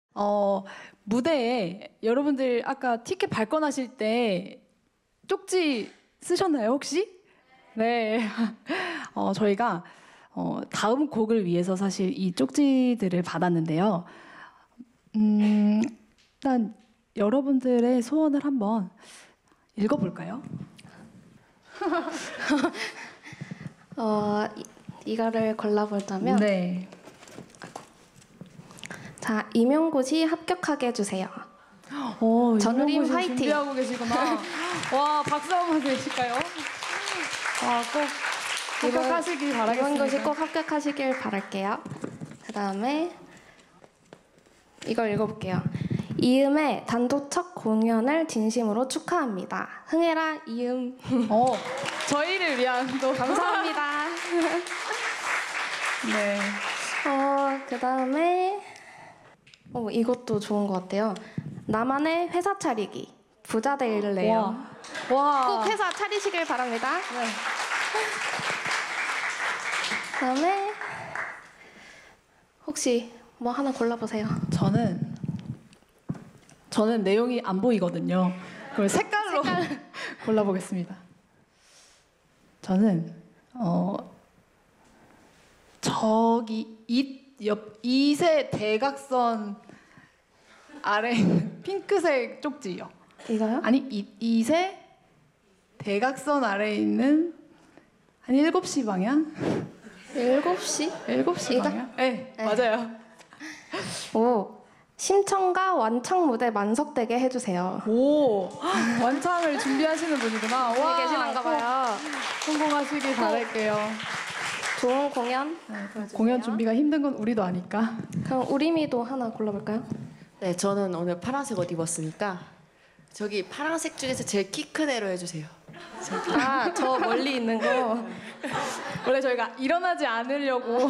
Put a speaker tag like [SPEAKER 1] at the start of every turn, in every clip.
[SPEAKER 1] 무대에 여러분들 아까 티켓 발권하실 때 쪽지 쓰셨나요, 혹시? 네. 저희가 다음 곡을 위해서 사실 이 쪽지들을 받았는데요. 일단 여러분들의 소원을 한번 읽어볼까요?
[SPEAKER 2] 이거를 골라보자면
[SPEAKER 1] 네.
[SPEAKER 2] 자, 임용고시 합격하게 해주세요. 전우림
[SPEAKER 1] 임용고시
[SPEAKER 2] 화이팅!
[SPEAKER 1] 준비하고 계시구나. 와, 박수 한번 주실까요? 꼭 합격하시길 바라겠습니다.
[SPEAKER 2] 임용고시 꼭 합격하시길 바랄게요. 그 다음에 이걸 읽어볼게요. 이음의 단독 첫 공연을 진심으로 축하합니다. 흥해라 이음.
[SPEAKER 1] 저희를 위한 또
[SPEAKER 2] 감사합니다.
[SPEAKER 1] 네.
[SPEAKER 2] 그 다음에 이것도 좋은 것 같아요. 나만의 회사 차리기. 부자 되릴래요.
[SPEAKER 1] 와.
[SPEAKER 2] 꼭 회사 차리시길 바랍니다.
[SPEAKER 1] 네.
[SPEAKER 2] 그 다음에 혹시 뭐 하나 골라보세요.
[SPEAKER 1] 저는 내용이 안 보이거든요. 그럼 색깔로 골라보겠습니다. 저는 저기 이세 대각선 아래 있는 핑크색 쪽지요.
[SPEAKER 2] 이거요?
[SPEAKER 1] 아니 이세 대각선 아래에 있는 한 7시 방향?
[SPEAKER 2] 7시?
[SPEAKER 1] 7시
[SPEAKER 2] 이거?
[SPEAKER 1] 방향? 네,
[SPEAKER 2] 네.
[SPEAKER 1] 맞아요.
[SPEAKER 2] 심청과 완창 무대 만석되게 해주세요.
[SPEAKER 1] 완창을 준비하시는 분이구나.
[SPEAKER 2] 와, 계시는가 봐요.
[SPEAKER 1] 성공하시길 바랄게요.
[SPEAKER 2] 좋은 공연.
[SPEAKER 1] 공연 준비가 힘든 건 우리도 아니까.
[SPEAKER 2] 그럼 우리미도 하나 골라볼까요?
[SPEAKER 3] 네, 저는 오늘 파란색 옷 입었으니까 저기 파란색 중에서 제일 키 큰 애로 해주세요.
[SPEAKER 2] 저 멀리 있는 거.
[SPEAKER 1] 원래 저희가 일어나지 않으려고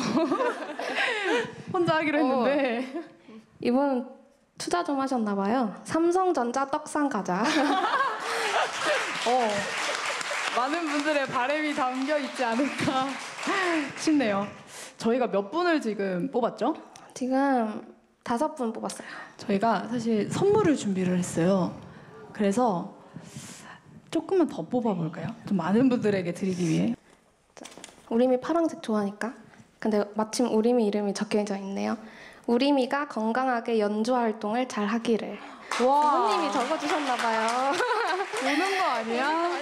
[SPEAKER 1] 혼자 하기로 했는데
[SPEAKER 2] 이분 투자 좀 하셨나 봐요. 삼성전자 떡상 가자.
[SPEAKER 1] 많은 분들의 바람이 담겨 있지 않을까 싶네요. 저희가 몇 분을 지금 뽑았죠?
[SPEAKER 2] 지금 5분 뽑았어요.
[SPEAKER 1] 저희가 사실 선물을 준비를 했어요. 그래서 조금만 더 뽑아볼까요? 좀 많은 분들에게 드리기 위해.
[SPEAKER 2] 우리미 파란색 좋아하니까. 근데 마침 우리미 이름이 적혀져 있네요. 우리미가 건강하게 연주 활동을 잘 하기를. 부모님이 적어주셨나 봐요.
[SPEAKER 1] 보는 거 아니야?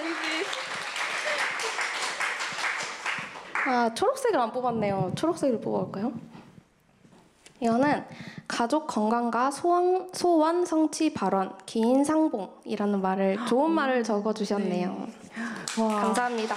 [SPEAKER 2] 초록색을 안 뽑았네요. 초록색을 뽑아볼까요? 이거는 가족 건강과 소원 성취 발언 기인 상봉이라는 말을 좋은 말을 적어주셨네요. 감사합니다.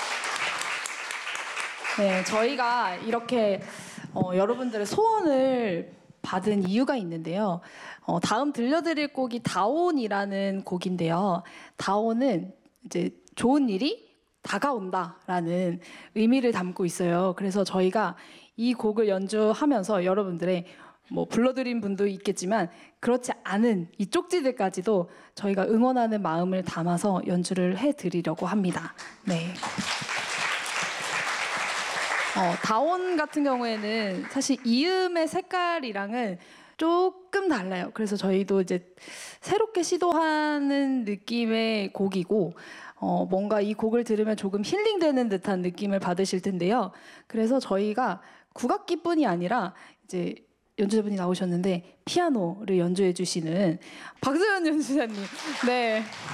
[SPEAKER 1] 네, 저희가 이렇게 여러분들의 소원을 받은 이유가 있는데요. 다음 들려드릴 곡이 다온이라는 곡인데요. 다온은 이제 좋은 일이 다가온다라는 의미를 담고 있어요. 그래서 저희가 이 곡을 연주하면서 여러분들의 불러드린 분도 있겠지만 그렇지 않은 이 쪽지들까지도 저희가 응원하는 마음을 담아서 연주를 해드리려고 합니다. 네. 다온 같은 경우에는 사실 이음의 색깔이랑은 조금 달라요. 그래서 저희도 이제 새롭게 시도하는 느낌의 곡이고 뭔가 이 곡을 들으면 조금 힐링되는 듯한 느낌을 받으실 텐데요. 그래서 저희가 국악기뿐이 아니라 이제 연주자분이 나오셨는데 피아노를 연주해 주시는 박소연 연주자님. 네.